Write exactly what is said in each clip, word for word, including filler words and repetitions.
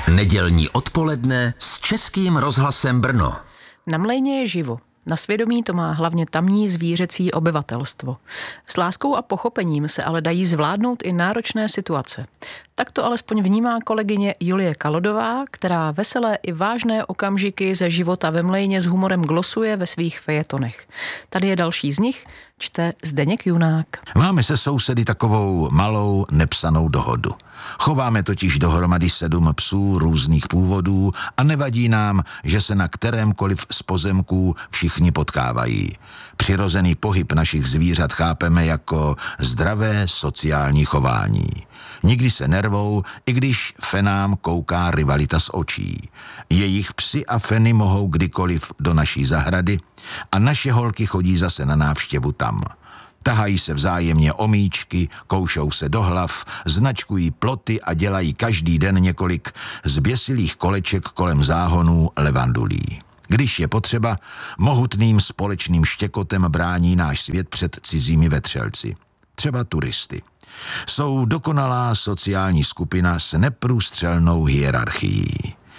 Nedělní odpoledne s Českým rozhlasem Brno. Na Mlejně je živo. Na svědomí to má hlavně tamní zvířecí obyvatelstvo. S láskou a pochopením se ale dají zvládnout i náročné situace. Tak to alespoň vnímá kolegyně Julie Kalodová, která veselé i vážné okamžiky ze života ve Mlejně s humorem glosuje ve svých fejetonech. Tady je další z nich, čte Zdeněk Junák. Máme se sousedy takovou malou nepsanou dohodu. Chováme totiž dohromady sedm psů různých původů a nevadí nám, že se na kterémkoliv z pozemků všichni potkávají. Přirozený pohyb našich zvířat chápeme jako zdravé sociální chování. Nikdy se nervou, i když fenám kouká rivalita z očí. Jejich psi a feny mohou kdykoliv do naší zahrady a naše holky chodí zase na návštěvu tam. Tahají se vzájemně omíčky, koušou se do hlav, značkují ploty a dělají každý den několik zběsilých koleček kolem záhonů levandulí. Když je potřeba, mohutným společným štěkotem brání náš svět před cizími vetřelci. Třeba turisty. Jsou dokonalá sociální skupina s neprůstřelnou hierarchií.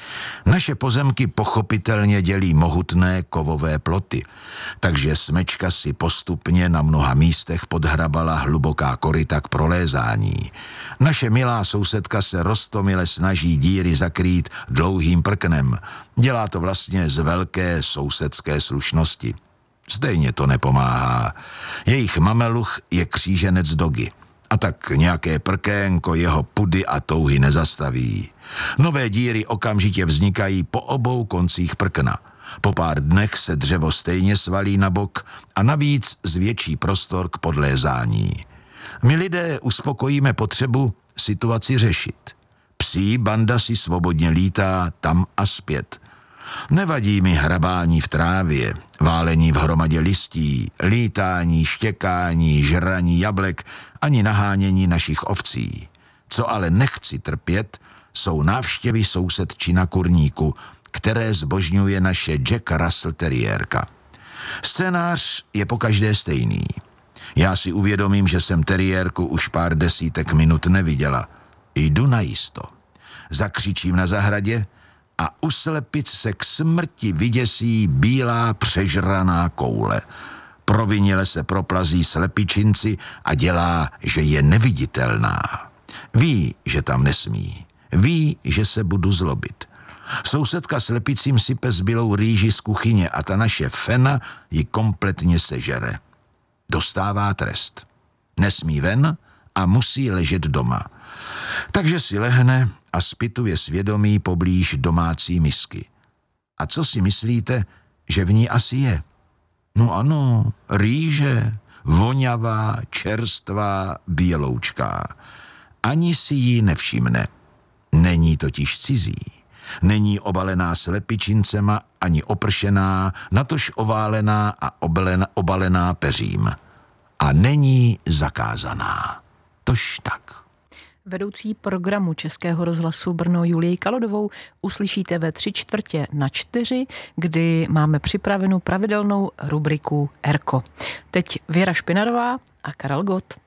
Naše pozemky pochopitelně dělí mohutné kovové ploty, takže smečka si postupně na mnoha místech podhrabala hluboká koryta k prolézání. Naše milá sousedka se roztomile snaží díry zakrýt dlouhým prknem. Dělá to vlastně z velké sousedské slušnosti. Stejně to nepomáhá. Jejich mameluch je kříženec Dogy. A tak nějaké prkénko jeho pudy a touhy nezastaví. Nové díry okamžitě vznikají po obou koncích prkna. Po pár dnech se dřevo stejně svalí na bok a navíc zvětší prostor k podlézání. My lidé uspokojíme potřebu situaci řešit. Psí banda si svobodně lítá tam a zpět. Nevadí mi hrabání v trávě, válení v hromadě listí, lítání, štěkání, žraní jablek ani nahánění našich ovcí. Co ale nechci trpět, jsou návštěvy sousedčí na kurníku, které zbožňuje naše Jack Russell teriérka. Scénář je pokaždé stejný. Já si uvědomím, že jsem teriérku už pár desítek minut neviděla. Jdu najisto. Zakřičím na zahradě a u slepic se k smrti vyděsí bílá přežraná koule. Proviněle se proplazí slepičinci a dělá, že je neviditelná. Ví, že tam nesmí. Ví, že se budu zlobit. Sousedka slepicím sype zbylou rýži z kuchyně a ta naše fena ji kompletně sežere. Dostává trest. Nesmí ven a musí ležet doma. Takže si lehne a zpytuje svědomí poblíž domácí misky. A co si myslíte, že v ní asi je? No ano, rýže, voňavá, čerstvá, běloučká. Ani si ji nevšimne. Není totiž cizí. Není obalená slepičincema, ani opršená, natož oválená a obalená, obalená peřím. A není zakázaná. Tož tak. Vedoucí programu Českého rozhlasu Brno Julii Kalodovou uslyšíte ve tři čtvrtě na čtyři, kdy máme připravenou pravidelnou rubriku Erko. Teď Věra Špinarová a Karel Gott.